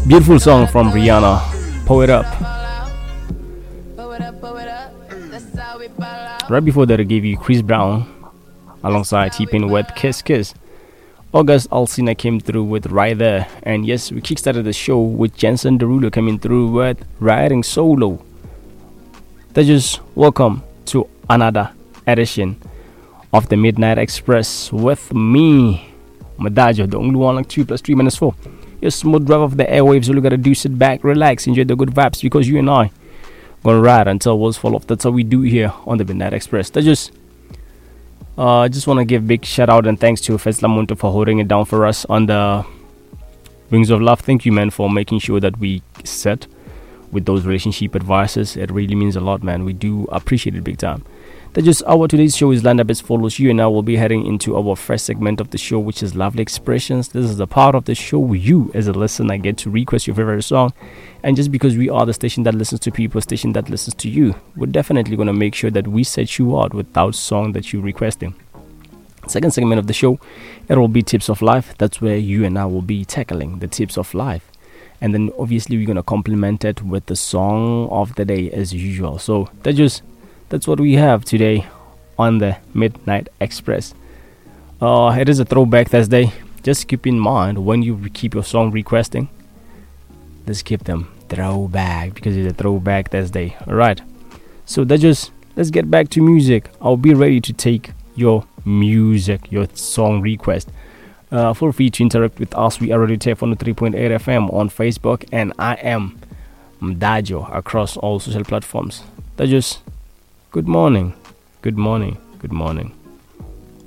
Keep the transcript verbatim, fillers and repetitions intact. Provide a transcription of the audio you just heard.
Beautiful song from Rihanna. Pull it up. Right before that, I gave you Chris Brown alongside T-Pain with Kiss Kiss. August Alsina came through with Right There. And yes, we kickstarted the show with Jensen Derulo coming through with Riding Solo. That's just welcome to another edition of the Midnight Express with me, Madajo, the only one like two plus three minutes four. Your smooth drive of the airwaves. All you gotta do, sit back, relax, enjoy the good vibes, because you and I gonna ride until wheels fall off. That's how we do here on the Midnight Express. That's just uh, I just want to give big shout out and thanks to Fez Lamonto for holding it down for us on the Wings of Love. Thank you, man, for making sure that we set with those relationship advices. It really means a lot, man. We do appreciate it big time. That's just our today's show is lined up as follows. You and I will be heading into our first segment of the show, which is Lovely Expressions. This is the part of the show where you, as a listener, get to request your favorite song. And just because we are the station that listens to people, station that listens to you, we're definitely going to make sure that we set you out with that song that you're requesting. Second segment of the show, it will be Tips of Life. That's where you and I will be tackling the tips of life. And then obviously we're going to complement it with the song of the day as usual. So that's just That's what we have today on the Midnight Express. Uh, it is a throwback Thursday. Just keep in mind when you keep your song requesting, let's keep them throwback because it's a throwback Thursday. Alright. So that just let's get back to music. I'll be ready to take your music, your song request. Uh, feel free to interact with us. We are already T F one oh three point eight F M on Facebook, and I am Mdajo across all social platforms. That just Good morning, good morning, good morning.